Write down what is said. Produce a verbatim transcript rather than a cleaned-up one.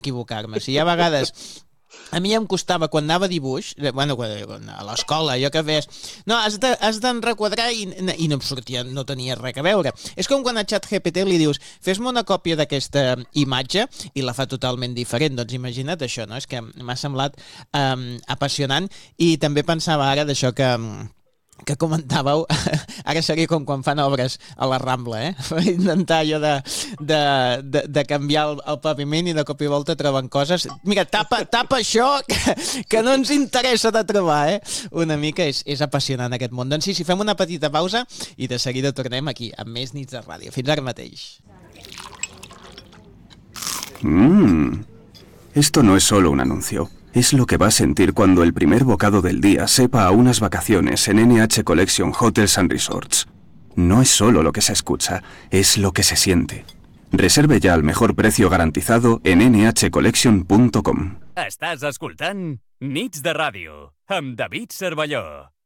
equivocar-me. O sigui, a vegades... A mi em costava, quan anava a dibuix, bueno, quan, a l'escola, allò que fes... No, has de, has d'enrequadrar i, i no em sortia, no tenia res a veure. És com quan a ChatGPT li dius fes-me una còpia d'aquesta imatge i la fa totalment diferent. Doncs imagina't això, no? És que m'ha semblat um, apassionant i també pensava ara d'això que... que comentàveu, ara seria com quan fan obres a la Rambla, eh? Intentar allò de, de, de, de canviar el, el paviment i de cop i volta troben coses. Mira, tapa, tapa això que, que no ens interessa de trobar, eh? Una mica és, és apassionant aquest món. Doncs sí, si fem una petita pausa i de seguida tornem aquí, amb més nits de ràdio. Fins ara mateix. Mmm, esto no es solo un anuncio. Es lo que va a sentir cuando el primer bocado del día sepa a unas vacaciones en N H Collection Hotels and Resorts. No es solo lo que se escucha, es lo que se siente. Reserve ya al mejor precio garantizado en N H collection punto com. Estàs escoltant Nits de Ràdio amb David Cervelló.